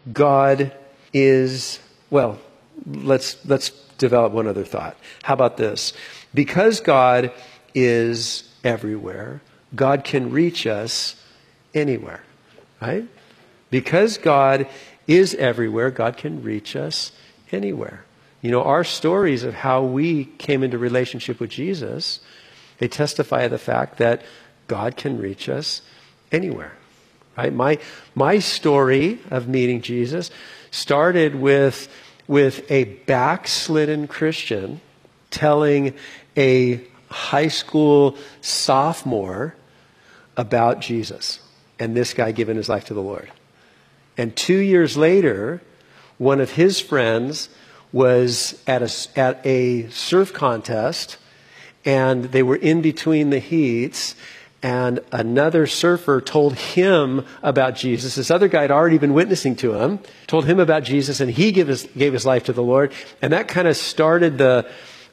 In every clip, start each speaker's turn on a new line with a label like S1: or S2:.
S1: God is, well, let's develop one other thought. How about this? Because God is everywhere, God can reach us anywhere, right? Because God is everywhere, God can reach us anywhere. You know, our stories of how we came into relationship with Jesus, they testify of the fact that God can reach us anywhere, right? My story of meeting Jesus started with a backslidden Christian telling a high school sophomore about Jesus, and this guy giving his life to the Lord. And 2 years later, one of his friends was at a surf contest, and they were in between the heats, and another surfer told him about Jesus. This other guy had already been witnessing to him, told him about Jesus, and he gave his life to the Lord. And that kind of started the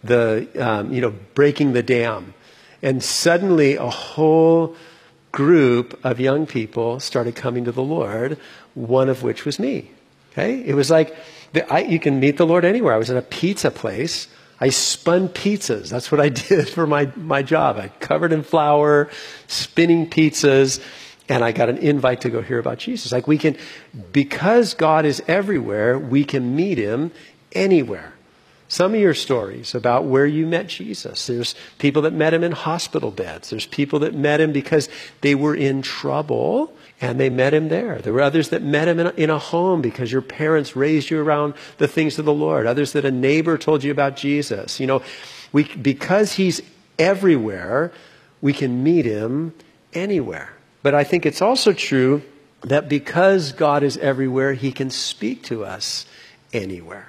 S1: breaking the dam. And suddenly a whole group of young people started coming to the Lord, one of which was me. Okay? It was like, you can meet the Lord anywhere. I was at a pizza place. I spun pizzas. That's what I did for my job. I covered in flour, spinning pizzas, and I got an invite to go hear about Jesus. Like because God is everywhere, we can meet him anywhere. Some of your stories about where you met Jesus. There's people that met him in hospital beds. There's people that met him because they were in trouble and they met him there. There were others that met him in a home because your parents raised you around the things of the Lord. Others that a neighbor told you about Jesus. You know, because he's everywhere, we can meet him anywhere. But I think it's also true that because God is everywhere, he can speak to us anywhere.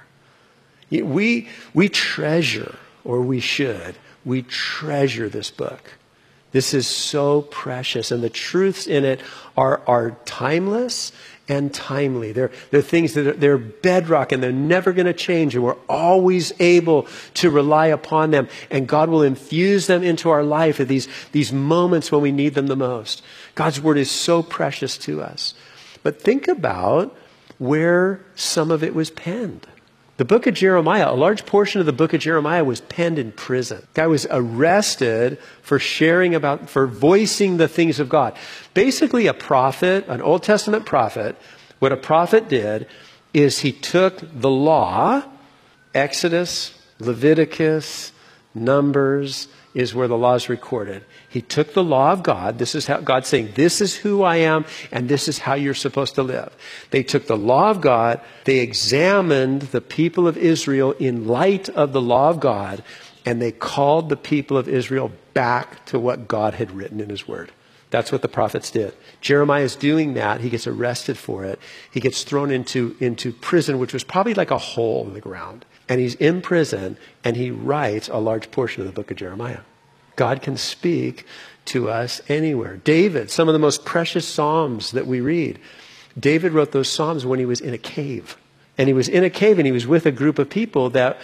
S1: We treasure, or we treasure this book. This is so precious, and the truths in it are timeless and timely. They're things that they're bedrock, and they're never going to change, and we're always able to rely upon them, and God will infuse them into our life at these moments when we need them the most. God's word is so precious to us. But think about where some of it was penned. The book of Jeremiah, a large portion of the book of Jeremiah was penned in prison. Guy was arrested for voicing the things of God. Basically a prophet, an Old Testament prophet, what a prophet did is he took the law, Exodus, Leviticus, Numbers is where the law is recorded. He took the law of God. This is how God's saying, this is who I am, and this is how you're supposed to live. They took the law of God. They examined the people of Israel in light of the law of God, and they called the people of Israel back to what God had written in his word. That's what the prophets did. Jeremiah is doing that. He gets arrested for it. He gets thrown into prison, which was probably like a hole in the ground. And he's in prison, and he writes a large portion of the book of Jeremiah. God can speak to us anywhere. David, some of the most precious Psalms that we read. David wrote those Psalms when he was in a cave. And he was in a cave, and he was with a group of people that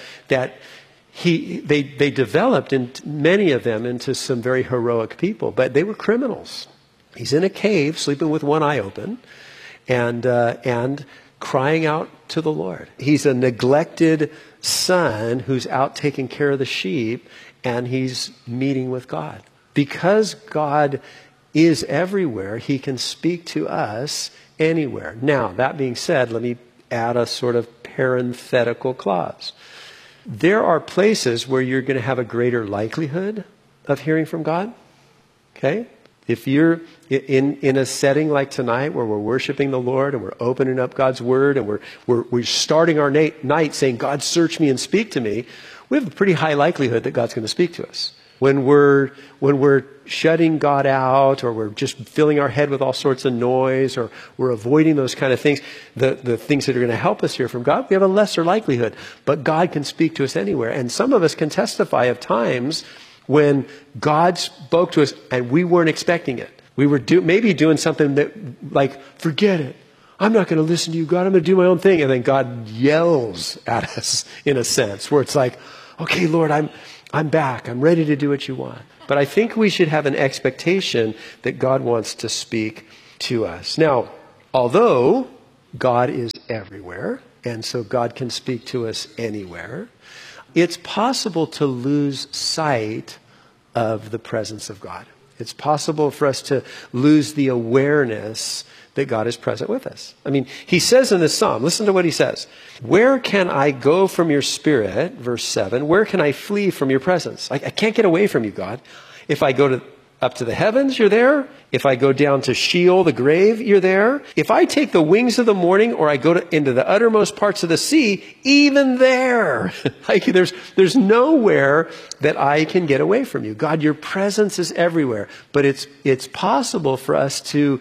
S1: they developed, many of them, into some very heroic people. But they were criminals. He's in a cave, sleeping with one eye open, and crying out to the Lord. He's a neglected son who's out taking care of the sheep, and he's meeting with God. Because God is everywhere, he can speak to us anywhere. Now, that being said, let me add a sort of parenthetical clause. There are places where you're going to have a greater likelihood of hearing from God. Okay? If you're in a setting like tonight where we're worshiping the Lord and we're opening up God's word and we're starting our night saying, God, search me and speak to me, we have a pretty high likelihood that God's going to speak to us. When we're shutting God out, or we're just filling our head with all sorts of noise, or we're avoiding those kind of things, the things that are going to help us hear from God, we have a lesser likelihood. But God can speak to us anywhere. And some of us can testify of times when God spoke to us and we weren't expecting it. We were maybe doing something that, like, forget it. I'm not going to listen to you, God. I'm going to do my own thing. And then God yells at us in a sense where it's like, okay, Lord, I'm back. I'm ready to do what you want. But I think we should have an expectation that God wants to speak to us. Now, although God is everywhere, and so God can speak to us anywhere. It's possible to lose sight of the presence of God. It's possible for us to lose the awareness that God is present with us. I mean, he says in this psalm, listen to what he says. Where can I go from your spirit? Verse 7. Where can I flee from your presence? I can't get away from you, God. If I go up to the heavens, you're there. If I go down to Sheol, the grave, you're there. If I take the wings of the morning, or I go into the uttermost parts of the sea, even there, there's nowhere that I can get away from you. God, your presence is everywhere. But it's possible for us to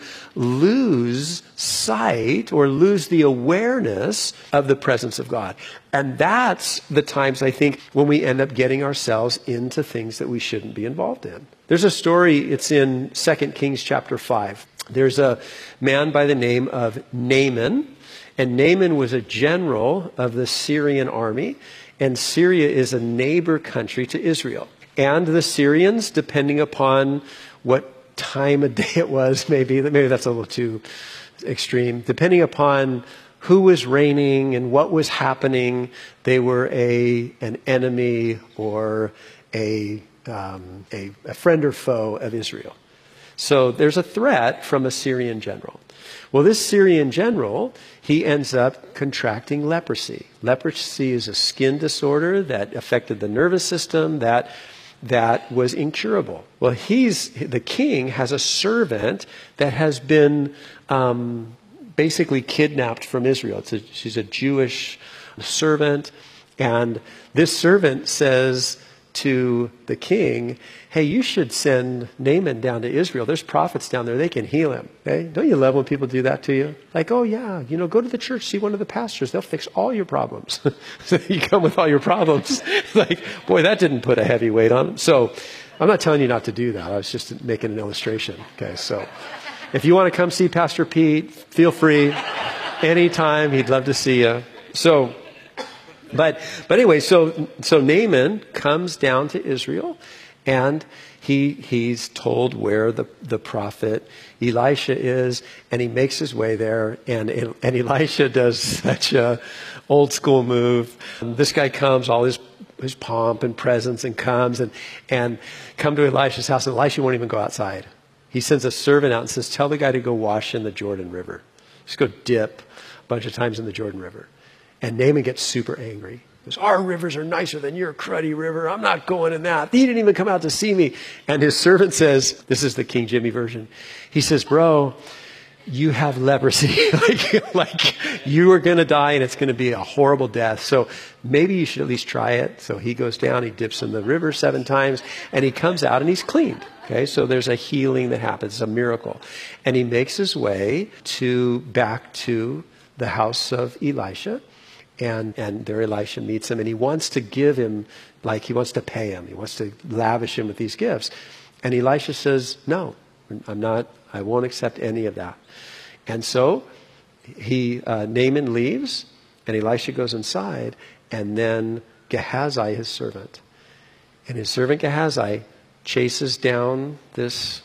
S1: lose sight or lose the awareness of the presence of God. And that's the times, I think, when we end up getting ourselves into things that we shouldn't be involved in. There's a story, it's in 2 Kings chapter 5. There's a man by the name of Naaman, and Naaman was a general of the Syrian army, and Syria is a neighbor country to Israel. And the Syrians, depending upon what time of day it was, maybe that's a little too extreme, depending upon who was reigning and what was happening, they were an enemy or a friend or foe of Israel. So there's a threat from a Syrian general. Well, this Syrian general, he ends up contracting leprosy. Leprosy is a skin disorder that affected the nervous system that was incurable. Well, the king has a servant that has been basically kidnapped from Israel. She's a Jewish servant, and this servant says to the king, hey, you should send Naaman down to Israel. There's prophets down there. They can heal him. Okay? Don't you love when people do that to you? Like, oh yeah, go to the church, see one of the pastors. They'll fix all your problems. So you come with all your problems. Like, boy, that didn't put a heavy weight on him. So I'm not telling you not to do that. I was just making an illustration. Okay, so if you want to come see Pastor Pete, feel free. Anytime. He'd love to see you. So, But anyway, so Naaman comes down to Israel, and he's told where the prophet Elisha is, and he makes his way there, and Elisha does such a old school move. This guy comes, all his pomp and presence, and comes and come to Elisha's house, and Elisha won't even go outside. He sends a servant out and says, tell the guy to go wash in the Jordan River. Just go dip a bunch of times in the Jordan River. And Naaman gets super angry. He goes, our rivers are nicer than your cruddy river. I'm not going in that. He didn't even come out to see me. And his servant says, this is the King Jimmy version. He says, bro, you have leprosy. like you are going to die, and it's going to be a horrible death. So maybe you should at least try it. So he goes down, he dips in the river 7 times, and he comes out and he's cleaned. Okay, so there's a healing that happens, a miracle. And he makes his way back to the house of Elisha. And there Elisha meets him, and he wants to give him, he wants to pay him. He wants to lavish him with these gifts. And Elisha says, no, I won't accept any of that. And so Naaman leaves, and Elisha goes inside, and then Gehazi, his servant. And his servant Gehazi chases down this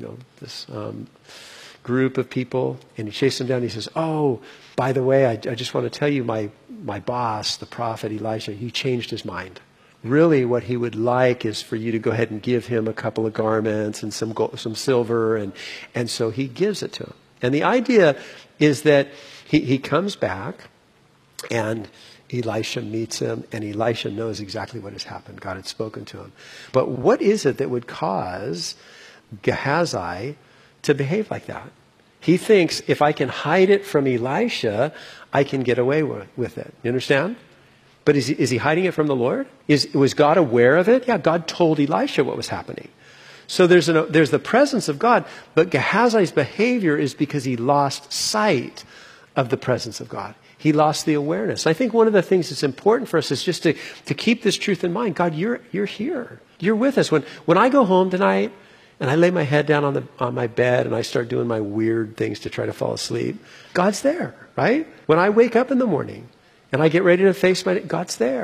S1: group of people, and he chases them down. He says, oh, by the way, I just want to tell you, my boss, the prophet Elisha, he changed his mind. Really, what he would like is for you to go ahead and give him a couple of garments and some gold, some silver, and so he gives it to him. And the idea is that he comes back, and Elisha meets him, and Elisha knows exactly what has happened. God had spoken to him. But what is it that would cause Gehazi to behave like that? He thinks, if I can hide it from Elisha, I can get away with it. You understand? But is he hiding it from the Lord? Was God aware of it? Yeah, God told Elisha what was happening. So there's the presence of God, but Gehazi's behavior is because he lost sight of the presence of God. He lost the awareness. I think one of the things that's important for us is just to keep this truth in mind. God, you're here. You're with us. When I go home tonight, and I lay my head down on my bed and I start doing my weird things to try to fall asleep, God's there, right? When I wake up in the morning and I get ready to face God's there.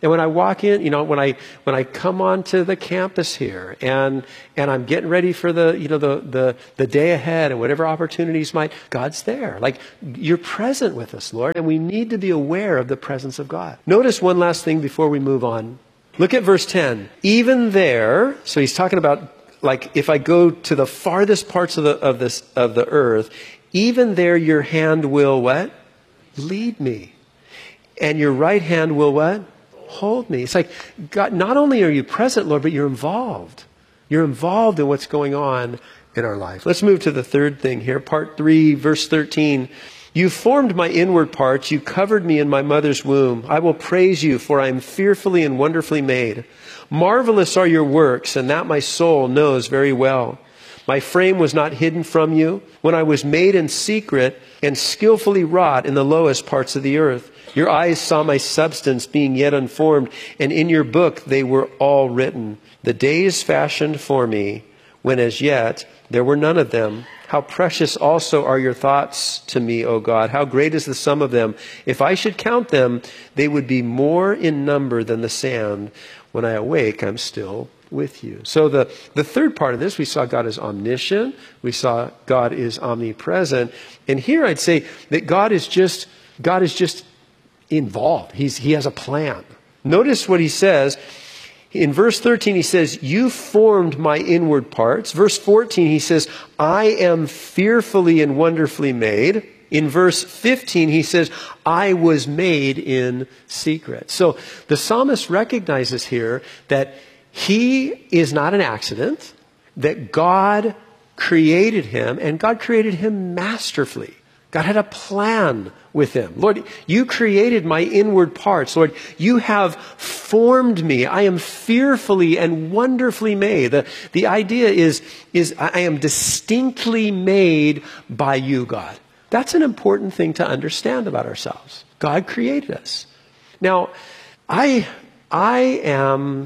S1: And when I walk in, when I come onto the campus here and I'm getting ready for the day ahead and whatever opportunities God's there. Like, you're present with us, Lord, and we need to be aware of the presence of God. Notice one last thing before we move on. Look at verse 10. Even there, so he's talking about, like, if I go to the farthest parts of the earth, even there your hand will what? Lead me. And your right hand will what? Hold me. It's like, God, not only are you present, Lord, but you're involved. You're involved in what's going on in our life. Let's move to the third thing here. Part 3, verse 13. You formed my inward parts. You covered me in my mother's womb. I will praise you, for I am fearfully and wonderfully made. Marvelous are your works, and that my soul knows very well. My frame was not hidden from you when I was made in secret and skillfully wrought in the lowest parts of the earth. Your eyes saw my substance being yet unformed, and in your book they were all written. The days fashioned for me, when as yet there were none of them. How precious also are your thoughts to me, O God. How great is the sum of them. If I should count them, they would be more in number than the sand. When I awake, I'm still with you. So the third part of this, we saw God is omniscient. We saw God is omnipresent. And here I'd say that God is just involved. He has a plan. Notice what he says. In verse 13, he says, you formed my inward parts. Verse 14, he says, I am fearfully and wonderfully made. In verse 15, he says, I was made in secret. So the psalmist recognizes here that he is not an accident, that God created him, and God created him masterfully. God had a plan with him. Lord, you created my inward parts. Lord, you have formed me. I am fearfully and wonderfully made. The idea is I am distinctly made by you, God. That's an important thing to understand about ourselves. God created us. Now, I am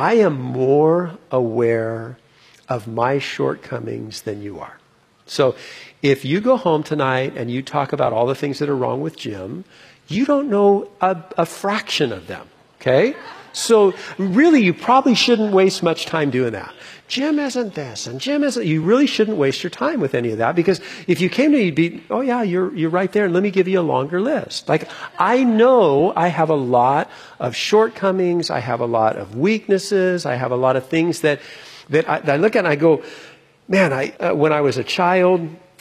S1: more aware of my shortcomings than you are. So if you go home tonight and you talk about all the things that are wrong with Jim, you don't know a fraction of them, okay? So really, you probably shouldn't waste much time doing that. Jim isn't this, and Jim isn't. You really shouldn't waste your time with any of that, because if you came to me, you'd be, oh yeah, you're right there, and let me give you a longer list. Like, I know I have a lot of shortcomings, I have a lot of weaknesses, I have a lot of things that I look at and I go, man, when I was a child,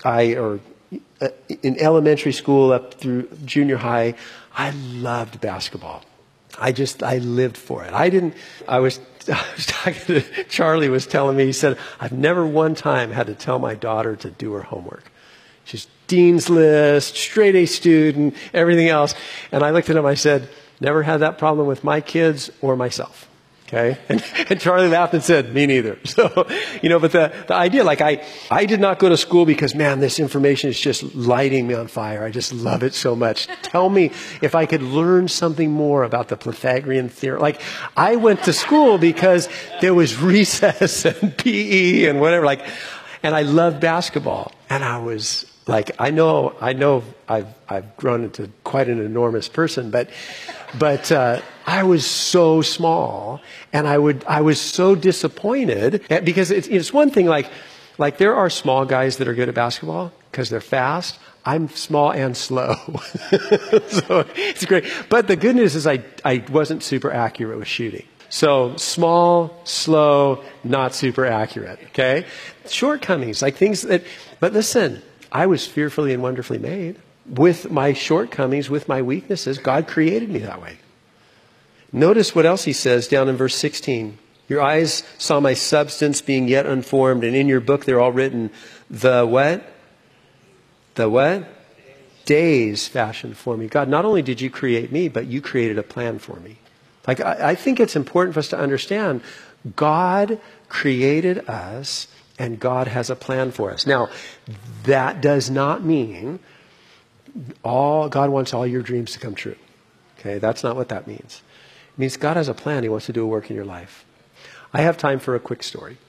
S1: in elementary school up through junior high, I loved basketball. I lived for it. I was talking to Charlie, was telling me, he said, I've never one time had to tell my daughter to do her homework. She's Dean's List, straight A student, everything else. And I looked at him, I said, never had that problem with my kids or myself. Okay. And Charlie laughed and said, me neither. So, but the idea, like, I did not go to school because, man, this information is just lighting me on fire. I just love it so much. Tell me if I could learn something more about the Pythagorean theorem. Like, I went to school because there was recess and PE and whatever, and I loved basketball. And I was like, I know I've grown into quite an enormous person, but I was so small, and I was so disappointed, because it's one thing, like there are small guys that are good at basketball because they're fast. I'm small and slow. So it's great. But the good news is I wasn't super accurate with shooting. So small, slow, not super accurate. Okay? Shortcomings, like things but listen, I was fearfully and wonderfully made. With my shortcomings, with my weaknesses, God created me that way. Notice what else he says down in verse 16. Your eyes saw my substance being yet unformed, and in your book they're all written. The what? The what? Days fashioned for me. God, not only did you create me, but you created a plan for me. Like, I think it's important for us to understand God created us, and God has a plan for us. Now, that does not mean God wants all your dreams to come true. Okay, that's not what that means. It means God has a plan. He wants to do a work in your life. I have time for a quick story.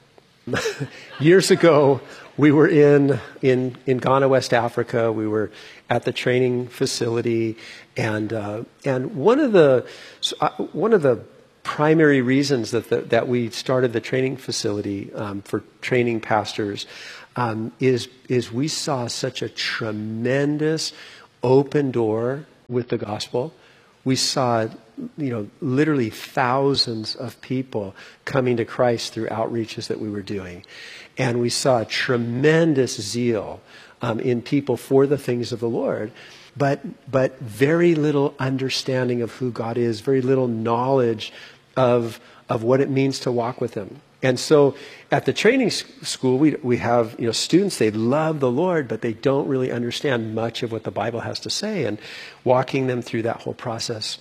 S1: Years ago, we were in Ghana, West Africa. We were at the training facility, and one of the primary reasons that we started the training facility for training pastors is we saw such a tremendous open door with the gospel. We saw, literally thousands of people coming to Christ through outreaches that we were doing. And we saw a tremendous zeal in people for the things of the Lord, but very little understanding of who God is, very little knowledge of what it means to walk with Him. And so at the training school, we have students, they love the Lord, but they don't really understand much of what the Bible has to say, and walking them through that whole process.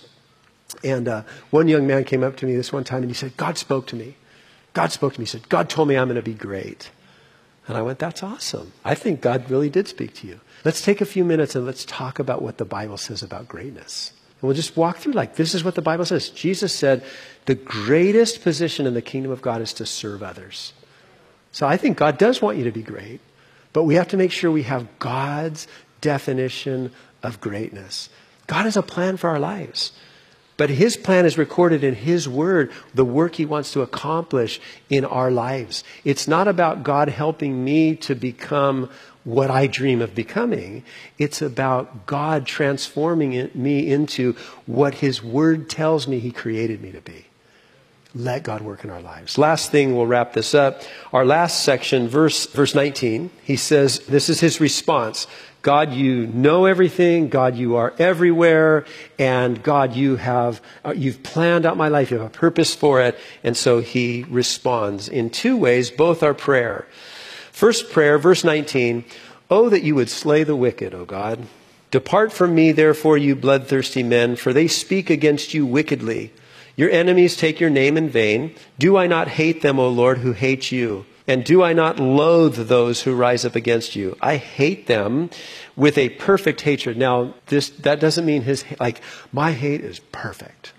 S1: And one young man came up to me this one time and he said, God spoke to me. God spoke to me. He said, God told me I'm going to be great. And I went, that's awesome. I think God really did speak to you. Let's take a few minutes and let's talk about what the Bible says about greatness. And we'll just walk through this is what the Bible says. Jesus said, the greatest position in the kingdom of God is to serve others. So I think God does want you to be great, but we have to make sure we have God's definition of greatness. God has a plan for our lives, but His plan is recorded in His Word, the work He wants to accomplish in our lives. It's not about God helping me to become what I dream of becoming. It's about God transforming me into what His Word tells me He created me to be. Let God work in our lives. Last thing, we'll wrap this up. Our last section, verse 19, he says, this is his response. God, you know everything. God, you are everywhere. And God, you've planned out my life. You have a purpose for it. And so he responds in two ways. Both are prayer. First prayer, verse 19, oh, that you would slay the wicked, O God. Depart from me, therefore, you bloodthirsty men, for they speak against you wickedly. Your enemies take your name in vain. Do I not hate them, O Lord, who hate you? And do I not loathe those who rise up against you? I hate them with a perfect hatred. Now, that doesn't mean my hate is perfect.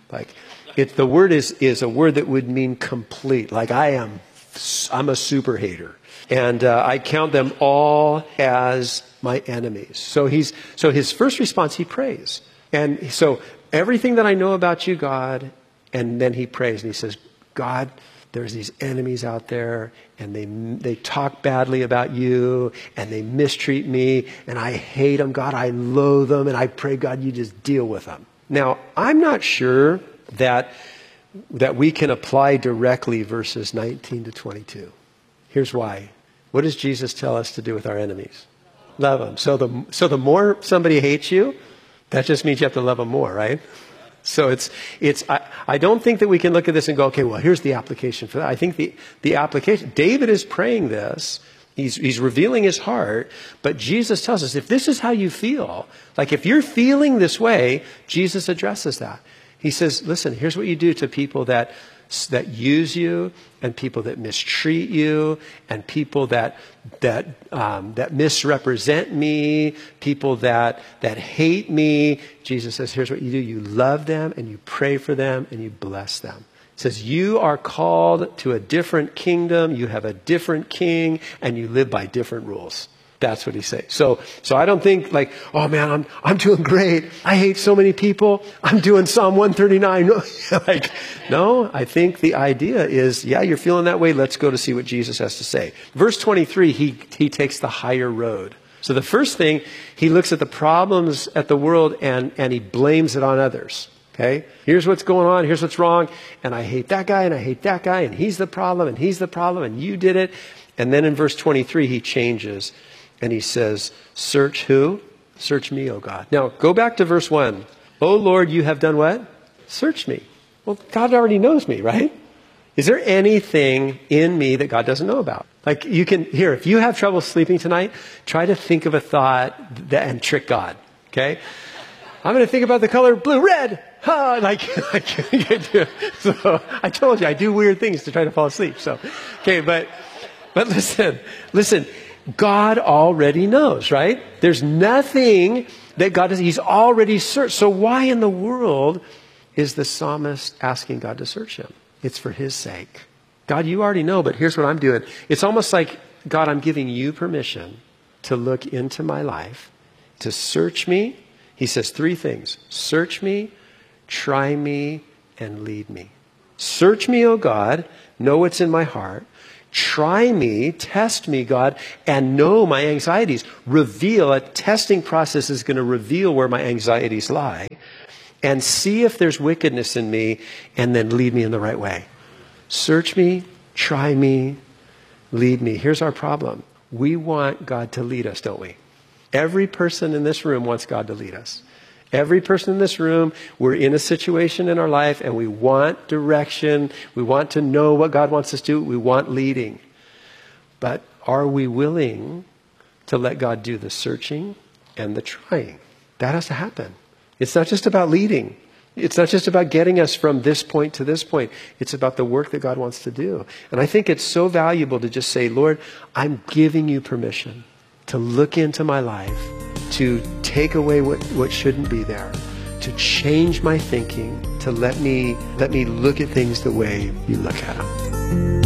S1: The word is a word that would mean complete. I'm a super hater. And I count them all as my enemies. So his first response, he prays. And so everything that I know about you, God, and then he prays and he says, God, there's these enemies out there and they talk badly about you and they mistreat me and I hate them. God, I loathe them, and I pray, God, you just deal with them. Now, I'm not sure that we can apply directly verses 19 to 22. Here's why. What does Jesus tell us to do with our enemies? Love them. So the more somebody hates you, that just means you have to love them more, right? So I don't think that we can look at this and go, okay, well, here's the application for that. I think the application, David is praying this. He's revealing his heart, but Jesus tells us, if this is how you feel, if you're feeling this way, Jesus addresses that. He says, listen, here's what you do to people that use you, and people that mistreat you, and people that misrepresent me, people that hate me. Jesus says, here's what you do. You love them, and you pray for them, and you bless them. It says, you are called to a different kingdom, you have a different king, and you live by different rules. That's what he says. So I don't think oh man, I'm doing great. I hate so many people. I'm doing Psalm 139. No, I think the idea is, yeah, you're feeling that way. Let's go to see what Jesus has to say. Verse 23, he takes the higher road. So the first thing, he looks at the problems at the world and he blames it on others. Okay? Here's what's going on. Here's what's wrong. And I hate that guy and I hate that guy and he's the problem and he's the problem and you did it. And then in verse 23, he changes. And he says, search who? Search me, O God. Now, go back to verse 1. O Lord, you have done what? Search me. Well, God already knows me, right? Is there anything in me that God doesn't know about? If you have trouble sleeping tonight, try to think of a thought and trick God, okay? I'm going to think about the color blue, red. So I told you, I do weird things to try to fall asleep. So, okay, but listen. God already knows, right? There's nothing that God does. He's already searched. So why in the world is the psalmist asking God to search him? It's for his sake. God, you already know, but here's what I'm doing. It's almost like, God, I'm giving you permission to look into my life, to search me. He says 3 things: search me, try me, and lead me. Search me, O God, know what's in my heart. Try me, test me, God, and know my anxieties. Reveal, a testing process is going to reveal where my anxieties lie. And see if there's wickedness in me, and then lead me in the right way. Search me, try me, lead me. Here's our problem. We want God to lead us, don't we? Every person in this room wants God to lead us. Every person in this room, we're in a situation in our life and we want direction. We want to know what God wants us to do. We want leading. But are we willing to let God do the searching and the trying? That has to happen. It's not just about leading. It's not just about getting us from this point to this point. It's about the work that God wants to do. And I think it's so valuable to just say, Lord, I'm giving you permission to look into my life, to take away what shouldn't be there, to change my thinking, to let me look at things the way you look at them.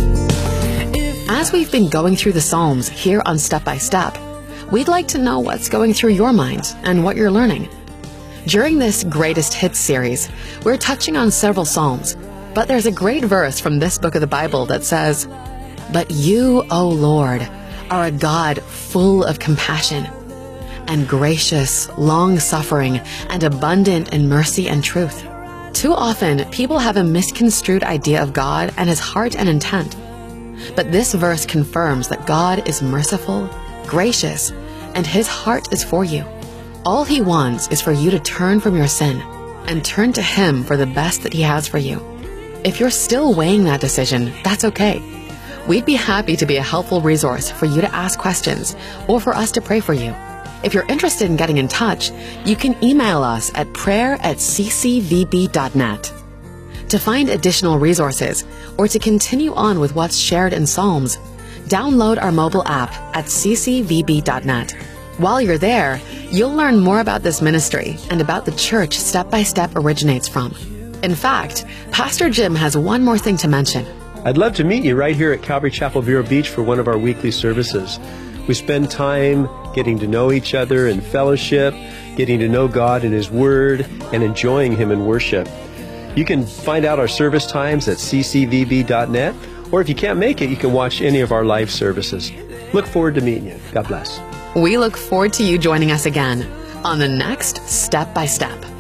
S2: As we've been going through the Psalms here on Step by Step, we'd like to know what's going through your mind and what you're learning. During this Greatest Hits series, we're touching on several Psalms, but there's a great verse from this book of the Bible that says, "But you, O Lord, are a God full of compassion and gracious, long-suffering, and abundant in mercy and truth." Too often, people have a misconstrued idea of God and his heart and intent. But this verse confirms that God is merciful, gracious, and his heart is for you. All he wants is for you to turn from your sin and turn to him for the best that he has for you. If you're still weighing that decision, that's okay. We'd be happy to be a helpful resource for you to ask questions or for us to pray for you. If you're interested in getting in touch, you can email us at prayer@ccvb.net. To find additional resources or to continue on with what's shared in Psalms, download our mobile app at ccvb.net. While you're there, you'll learn more about this ministry and about the church Step by Step originates from. In fact, Pastor Jim has one more thing to mention.
S1: I'd love to meet you right here at Calvary Chapel Vero Beach for one of our weekly services. We spend time getting to know each other in fellowship, getting to know God and his word, and enjoying him in worship. You can find out our service times at ccvb.net, or if you can't make it, you can watch any of our live services. Look forward to meeting you. God bless.
S2: We look forward to you joining us again on the next Step by Step.